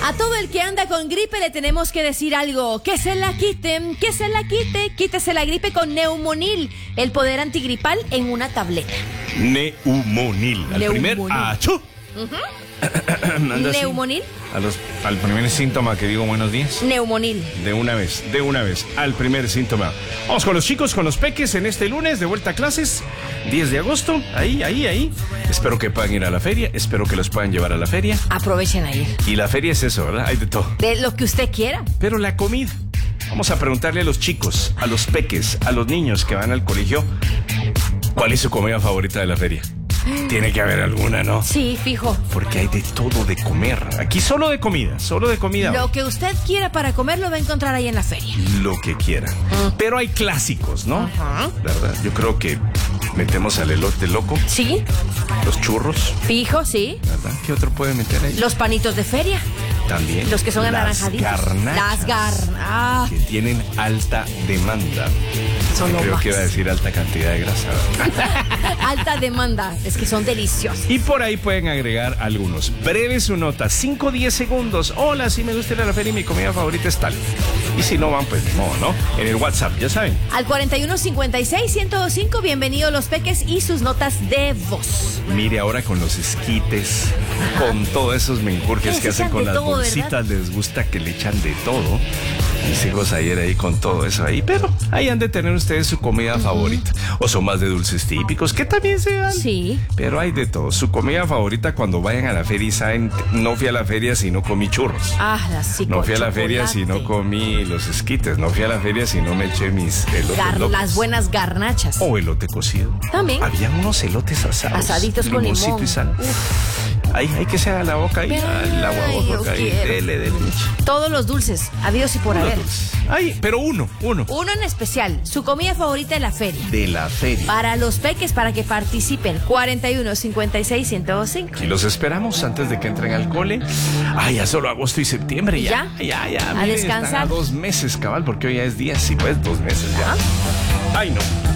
A todo el que anda con gripe le tenemos que decir algo. Que se la quiten, que se la quite. Quítese la gripe con Neumonil, el poder antigripal en una tableta. Neumonil. Al primer achú. Neumonil. Al primer síntoma que digo buenos días. Neumonil. De una vez, al primer síntoma. Vamos con los chicos, con los peques en este lunes de vuelta a clases, 10 de agosto, ahí. Espero que puedan ir a la feria, espero que los puedan llevar a la feria. Aprovechen a ir. Y la feria es eso, ¿verdad? Hay de todo. De lo que usted quiera. Pero la comida. Vamos a preguntarle a los chicos, a los peques, a los niños que van al colegio, ¿cuál es su comida favorita de la feria? Tiene que haber alguna, ¿no? Sí, fijo. Porque hay de todo de comer. Aquí solo de comida. Lo que usted quiera para comer lo va a encontrar ahí en la feria. Lo que quiera. Pero hay clásicos, ¿no? Ajá. ¿Verdad? Yo creo que metemos al elote loco. Sí. Los churros. Fijo, sí. ¿Verdad? ¿Qué otro puede meter ahí? Los panitos de feria. También. Los que son anaranjaditos. Las garnachas. Que tienen alta demanda. Creo que iba a decir alta cantidad de grasa. Alta demanda. Es que son deliciosos. Y por ahí pueden agregar algunos. Breve su nota, 5-10 segundos. Hola, si me gusta ir a la feria y mi comida favorita es tal. Y si no van, pues no, ¿no? En el WhatsApp, ya saben. Al 4156-1025, bienvenidos los peques y sus notas de voz. Mire ahora con los esquites, con todos esos menjurjes que hacen con las bolsitas, ¿verdad? Les gusta que le echan de todo. Mis hijos ayer ahí con todo eso ahí, pero ahí han de tener ustedes su comida favorita. O son más de dulces típicos, que también se dan. Sí. Pero hay de todo. Su comida favorita cuando vayan a la feria y saben, no fui a la feria si no comí churros. No fui a la feria si no comí los esquites. No fui a la feria si no me eché mis elotes locos. Las buenas garnachas. O elote cocido. También. Había unos elotes asados. Asaditos con limón. Y sal. Hay que se haga la boca ahí, el agua boca ahí. Dele. Todos los dulces, habidos y por haber. Ay, pero uno. Uno en especial, su comida favorita de la feria. De la feria. Para los peques, para que participen. 4156-1025. Y los esperamos antes de que entren al cole. Ay, ya solo agosto y septiembre. Ya. A descansar. Están a 2 meses, cabal, porque hoy ya es 10, sí, pues 2 meses ya. Ay, no.